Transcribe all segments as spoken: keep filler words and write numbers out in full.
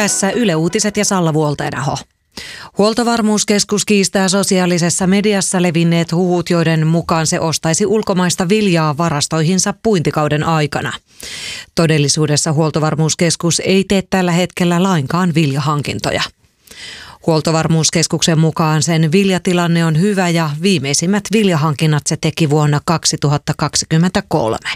Tässä Yle Uutiset ja Salla Vuolteenaho. Huoltovarmuuskeskus kiistää sosiaalisessa mediassa levinneet huhut, joiden mukaan se ostaisi ulkomaista viljaa varastoihinsa puintikauden aikana. Todellisuudessa Huoltovarmuuskeskus ei tee tällä hetkellä lainkaan viljahankintoja. Huoltovarmuuskeskuksen mukaan sen viljatilanne on hyvä ja viimeisimmät viljahankinnat se teki vuonna kaksituhattakaksikymmentäkolme.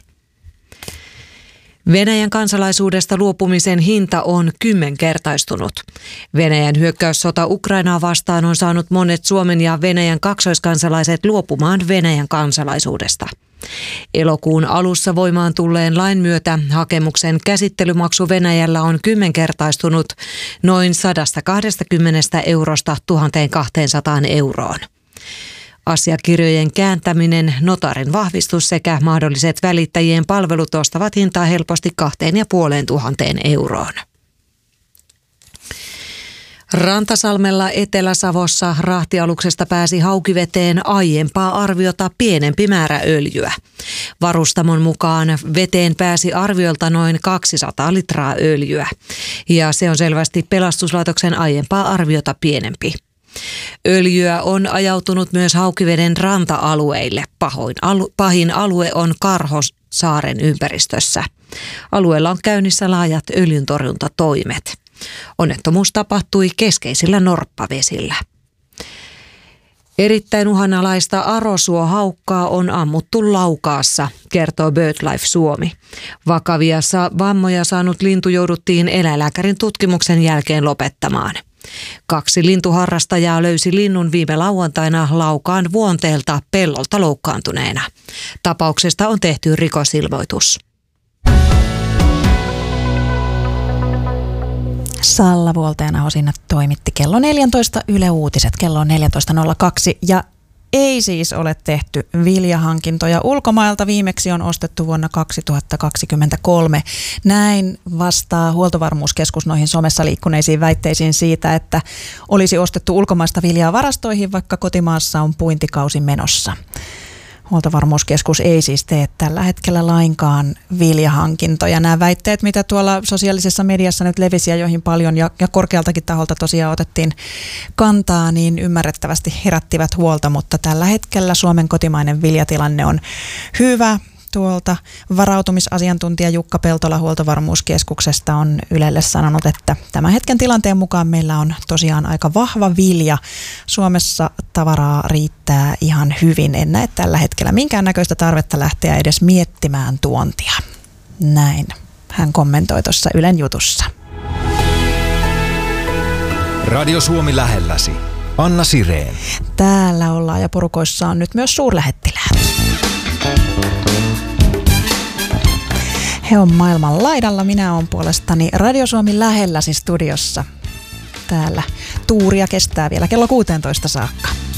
Venäjän kansalaisuudesta luopumisen hinta on kymmenkertaistunut. Venäjän hyökkäyssota Ukrainaa vastaan on saanut monet Suomen ja Venäjän kaksoiskansalaiset luopumaan Venäjän kansalaisuudesta. Elokuun alussa voimaan tulleen lain myötä hakemuksen käsittelymaksu Venäjällä on kymmenkertaistunut noin sata kaksikymmentä eurosta tuhatkaksisataa euroon. Asiakirjojen kääntäminen, notaarin vahvistus sekä mahdolliset välittäjien palvelut ostavat hintaa helposti kahteen ja puoleen tuhanteen euroon. Rantasalmella Etelä-Savossa rahtialuksesta pääsi haukiveteen aiempaa arviota pienempi määrä öljyä. Varustamon mukaan veteen pääsi arviolta noin kaksisataa litraa öljyä ja se on selvästi pelastuslaitoksen aiempaa arviota pienempi. Öljyä on ajautunut myös Haukiveden ranta-alueille. Pahoin alu, pahin alue on Karhosaaren ympäristössä. Alueella on käynnissä laajat öljyntorjuntatoimet. Onnettomuus tapahtui keskeisillä norppavesillä. Erittäin uhanalaista arosuohaukkaa on ammuttu Laukaassa, kertoo BirdLife Suomi. Vakavia vammoja saanut lintu jouduttiin eläinlääkärin tutkimuksen jälkeen lopettamaan. Kaksi lintuharrastajaa löysi linnun viime lauantaina Laukaan Vuonteelta pellolta loukkaantuneena. Tapauksesta on tehty rikosilmoitus. Salla Vuolteenaho sinne toimitti kello neljätoista Yle Uutiset, kello on neljätoista nolla kaksi ja ei siis ole tehty viljahankintoja. Ulkomailta viimeksi on ostettu vuonna kaksituhattakaksikymmentäkolme. Näin vastaa Huoltovarmuuskeskus noihin somessa liikkuneisiin väitteisiin siitä, että olisi ostettu ulkomaista viljaa varastoihin, vaikka kotimaassa on puintikausi menossa. Huoltovarmuuskeskus ei siis tee tällä hetkellä lainkaan viljahankintoja. Nämä väitteet, mitä tuolla sosiaalisessa mediassa nyt levisi ja joihin paljon ja, ja korkealtakin taholta tosiaan otettiin kantaa, niin ymmärrettävästi herättivät huolta, mutta tällä hetkellä Suomen kotimainen viljatilanne on hyvä. Tuolta varautumisasiantuntija Jukka Peltola Huoltovarmuuskeskuksesta on Ylelle sanonut, että tämän hetken tilanteen mukaan meillä on tosiaan aika vahva vilja. Suomessa tavaraa riittää ihan hyvin. En näe tällä hetkellä minkäännäköistä tarvetta lähteä edes miettimään tuontia. Näin hän kommentoi tuossa Ylen jutussa. Radio Suomi lähelläsi. Anna Sireen. Täällä ollaan ja porukoissa on nyt myös suurlähettiläät. He on maailman laidalla, minä olen puolestani Radio Suomi lähelläsi studiossa. Täällä tuuria kestää vielä kello kuusitoista saakka.